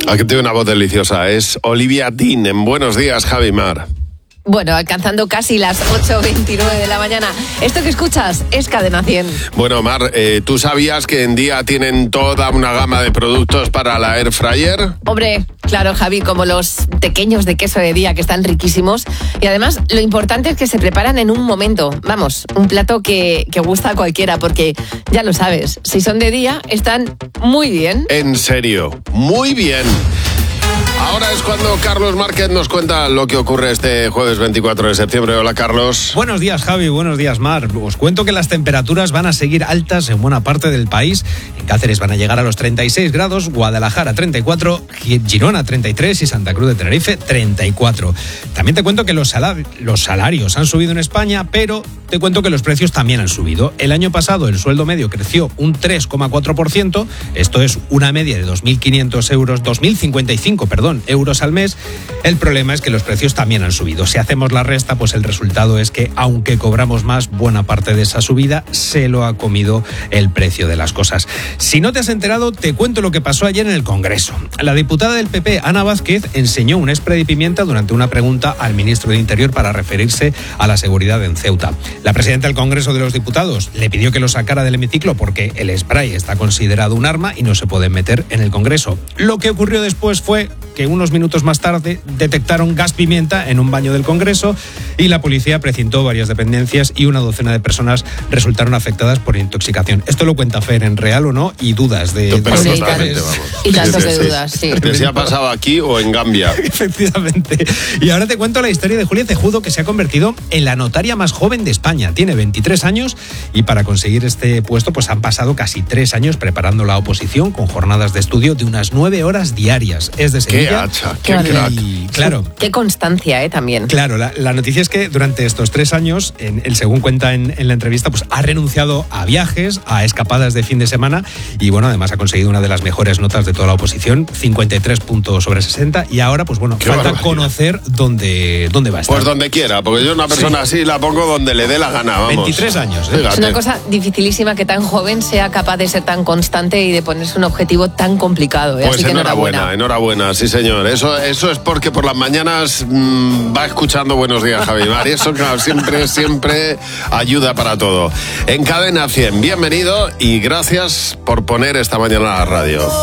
Aquí tiene una voz deliciosa, es Olivia Dean en Buenos Días, Javi Mar. Bueno, alcanzando casi las 8:29 de la mañana. Esto que escuchas es Cadena 100. Bueno, Mar, ¿tú sabías que en Día tienen toda una gama de productos para la Air Fryer? Hombre, claro, Javi, como los pequeños de queso de Día, que están riquísimos. Y además, lo importante es que se preparan en un momento. Vamos, un plato que gusta a cualquiera, porque ya lo sabes, si son de Día, están muy bien. En serio, muy bien. Ahora es cuando Carlos Márquez nos cuenta lo que ocurre este jueves 24 de septiembre. Hola, Carlos. Buenos días, Javi. Buenos días, Mar. Os cuento que las temperaturas van a seguir altas en buena parte del país. En Cáceres van a llegar a los 36 grados, Guadalajara 34, Girona 33 y Santa Cruz de Tenerife 34. También te cuento que los salarios han subido en España, pero te cuento que los precios también han subido. El año pasado el sueldo medio creció un 3,4%. Esto es una media de 2.055 euros al mes. El problema es que los precios también han subido. Si hacemos la resta, pues el resultado es que, aunque cobramos más, buena parte de esa subida se lo ha comido el precio de las cosas. Si no te has enterado, te cuento lo que pasó ayer en el Congreso. La diputada del PP, Ana Vázquez, enseñó un spray de pimienta durante una pregunta al ministro de Interior para referirse a la seguridad en Ceuta. La presidenta del Congreso de los Diputados le pidió que lo sacara del hemiciclo porque el spray está considerado un arma y no se puede meter en el Congreso. Lo que ocurrió después fue que unos minutos más tarde detectaron gas pimienta en un baño del Congreso y la policía precintó varias dependencias y una docena de personas resultaron afectadas por intoxicación. Esto lo cuenta Fer en Real o no, y dudas de... Pero totalmente, vamos. Y tanto que dudas, sí. Que si ha pasado aquí o en Gambia. Efectivamente. Y ahora te cuento la historia de Julia Cejudo, que se ha convertido en la notaria más joven de España. Tiene 23 años y para conseguir este puesto pues han pasado casi 3 años preparando la oposición con jornadas de estudio de unas 9 horas diarias. Es de Sevilla. ¡Qué hacha! ¡Qué crack! Y, claro. Qué constancia, también. Claro, la noticia es que durante estos 3 años, él, según cuenta en la entrevista, pues ha renunciado a viajes, a escapadas de fin de semana y bueno, además ha conseguido una de las mejores notas de toda la oposición, 53 puntos sobre 60 y ahora pues bueno, falta conocer dónde va a estar. Pues donde quiera, porque yo una persona así la pongo donde le dé la gana, vamos. 23 años. Es una cosa dificilísima que tan joven sea capaz de ser tan constante y de ponerse un objetivo tan complicado. Pues así que enhorabuena, sí señor. Eso es porque por las mañanas va escuchando Buenos Días, Javi Mar, y eso claro, siempre ayuda para todo. En Cadena 100, bienvenido y gracias por poner esta mañana la radio.